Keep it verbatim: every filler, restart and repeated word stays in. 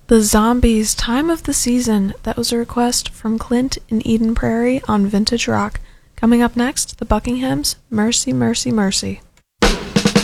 The Zombies, Time of the Season. That was a request from Clint in Eden Prairie on Vintage Rock. Coming up next, the Buckinghams, Mercy, Mercy, Mercy.